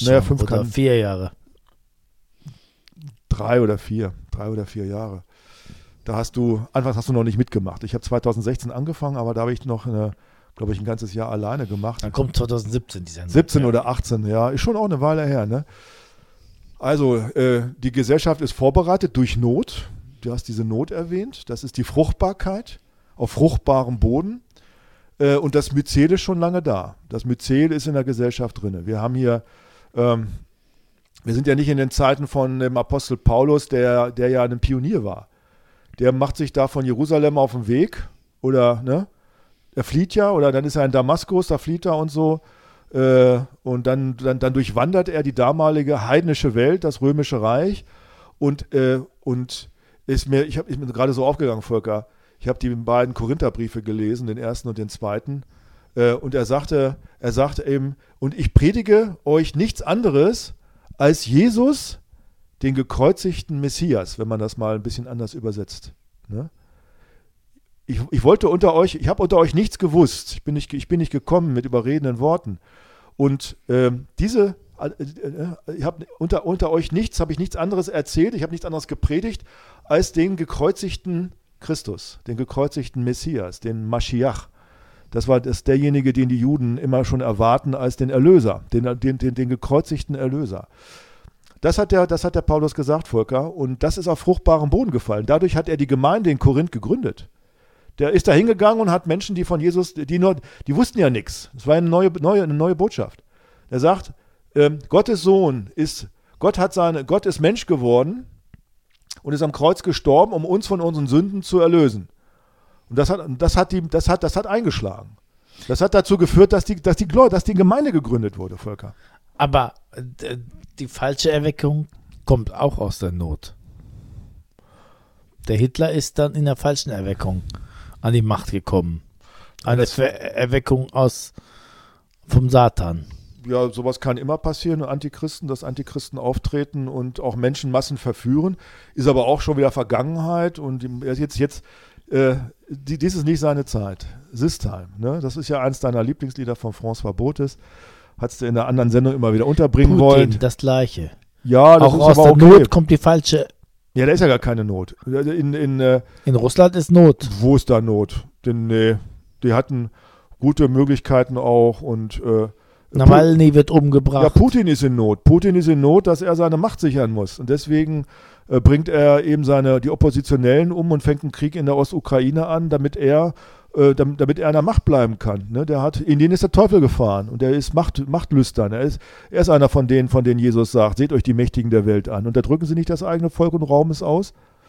schon. Naja, 5 oder 4 Jahre. 3 oder 4 Jahre. Anfangs hast du noch nicht mitgemacht. Ich habe 2016 angefangen, aber da habe ich noch, glaube ich, ein ganzes Jahr alleine gemacht. Dann kommt 2017 die Sendung. 17 oder 18, ja, ist schon auch eine Weile her, ne? Also, die Gesellschaft ist vorbereitet durch Not. Du hast diese Not erwähnt. Das ist die Fruchtbarkeit auf fruchtbarem Boden. Und das Myzel ist schon lange da. Das Myzel ist in der Gesellschaft drin. Wir haben hier, wir sind ja nicht in den Zeiten von dem Apostel Paulus, der ja ein Pionier war. Der macht sich da von Jerusalem auf den Weg oder, ne? Er flieht ja oder dann ist er in Damaskus, da flieht er und so. Und dann durchwandert er die damalige heidnische Welt, das Römische Reich und ist mir gerade so aufgegangen, Volker. Ich habe die beiden Korintherbriefe gelesen, den ersten und den zweiten. Und er sagte eben, und ich predige euch nichts anderes als Jesus, den gekreuzigten Messias, wenn man das mal ein bisschen anders übersetzt. Ne? Ich habe unter euch nichts gewusst. Ich bin nicht gekommen mit überredenden Worten. Und ich habe unter euch habe ich nichts anderes erzählt, ich habe nichts anderes gepredigt, als den gekreuzigten Christus, den gekreuzigten Messias, den Maschiach. Das ist derjenige, den die Juden immer schon erwarten als den Erlöser, den gekreuzigten Erlöser. Das hat der Paulus gesagt, Volker, und das ist auf fruchtbarem Boden gefallen. Dadurch hat er die Gemeinde in Korinth gegründet. Der ist da hingegangen und hat Menschen, die von Jesus, die wussten ja nichts. Es war eine neue Botschaft. Er sagt, Gottes Sohn Gott ist Mensch geworden und ist am Kreuz gestorben, um uns von unseren Sünden zu erlösen. Und das hat eingeschlagen. Das hat dazu geführt, dass die Gemeinde gegründet wurde, Volker. Aber die falsche Erweckung kommt auch aus der Not. Der Hitler ist dann in der falschen Erweckung an die Macht gekommen. Eine Erweckung vom Satan. Ja, sowas kann immer passieren, dass Antichristen auftreten und auch Menschenmassen verführen, ist aber auch schon wieder Vergangenheit und dies ist nicht seine Zeit. This Time, ne? Das ist ja eins deiner Lieblingslieder von François Botes, hast du in einer anderen Sendung immer wieder unterbringen wollen. Putin, das Gleiche. Ja, das auch ist aus aber der okay. Not kommt die falsche. Ja, da ist ja gar keine Not. In Russland ist Not. Wo ist da Not? Denn die hatten gute Möglichkeiten auch und Nawalny wird umgebracht. Ja, Putin ist in Not. Putin ist in Not, dass er seine Macht sichern muss. Und deswegen bringt er eben die Oppositionellen um und fängt einen Krieg in der Ostukraine an, damit er an der Macht bleiben kann. Ne? In den ist der Teufel gefahren und er ist machtlüstern. Er ist einer von denen Jesus sagt, seht euch die Mächtigen der Welt an. Unterdrücken sie nicht das eigene Volk und rauben es aus?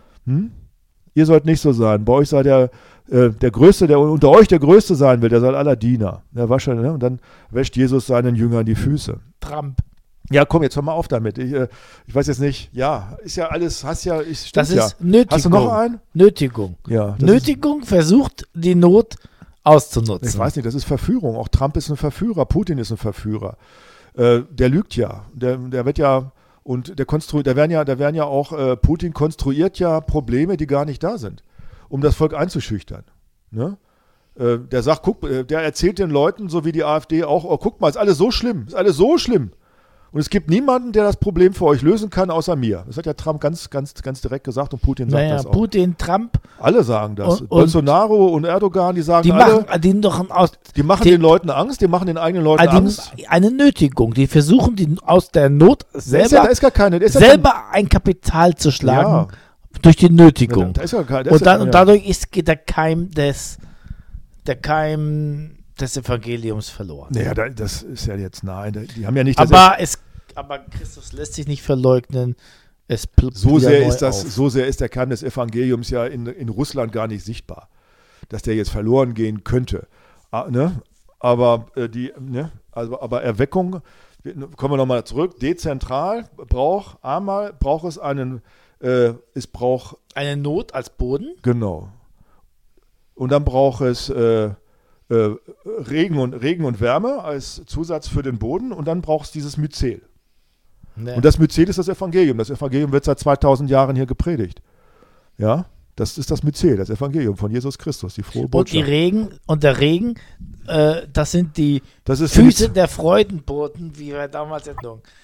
Ihr sollt nicht so sein. Bei euch sei der Größte, der unter euch der Größte sein will, der sei aller Diener. Ne? Und dann wäscht Jesus seinen Jüngern die Füße. Trump. Ja, komm, jetzt hör mal auf damit. Ich weiß jetzt nicht. Ja, ist ja alles, das ist ja. Nötigung. Hast du noch einen? Nötigung. Ja. Nötigung versucht, die Not auszunutzen. Ich weiß nicht, das ist Verführung. Auch Trump ist ein Verführer, Putin ist ein Verführer. Der lügt ja. Der wird ja, und da werden ja auch, Putin konstruiert ja Probleme, die gar nicht da sind, um das Volk einzuschüchtern. Ne? Der sagt, der erzählt den Leuten, so wie die AfD auch, oh, guck mal, ist alles so schlimm. Und es gibt niemanden, der das Problem für euch lösen kann, außer mir. Das hat ja Trump ganz, ganz, ganz direkt gesagt und Putin sagt das auch. Putin, Trump. Alle sagen das. Bolsonaro und Erdogan, die sagen die machen den Leuten Angst, die machen den eigenen Leuten Angst. Eine Nötigung. Die versuchen, aus der Not selber ein Kapital zu schlagen durch die Nötigung. Dadurch geht der Keim des Evangeliums verloren. Naja, das ist ja jetzt die haben ja nicht aber Christus lässt sich nicht verleugnen. So sehr ist der Kern des Evangeliums ja in Russland gar nicht sichtbar, dass der jetzt verloren gehen könnte. Ne? Aber Erweckung, kommen wir nochmal zurück, dezentral braucht es eine Not als Boden. Genau. Und dann braucht es Regen und Wärme als Zusatz für den Boden und dann braucht es dieses Myzel. Nee. Und das Myzel ist das Evangelium. Das Evangelium wird seit 2000 Jahren hier gepredigt. Ja, das ist das Myzel, das Evangelium von Jesus Christus, die frohe Botschaft. Und der Regen, das sind die Füße der Freudenboten, wie wir damals Sendung.